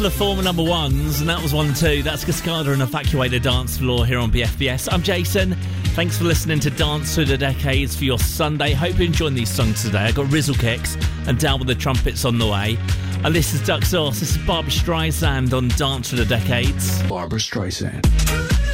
The former number ones, and that was one too. That's Cascada and Evacuate the Dance Floor here on BFBS. I'm Jason. Thanks for listening to Dance Through the Decades for your Sunday. Hope you're enjoying these songs today. I got Rizzle Kicks and Down with the Trumpets on the way. And this is Duck Sauce. This is Barbra Streisand on Dance Through the Decades. Barbra Streisand.